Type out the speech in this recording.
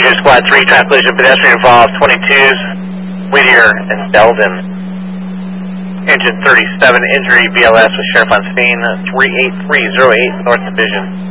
Division Squad 3, traffic collision, pedestrian involved, 22s, Whittier and Belden. Engine 37, injury, BLS with Sheriff on scene, 38308, North Division.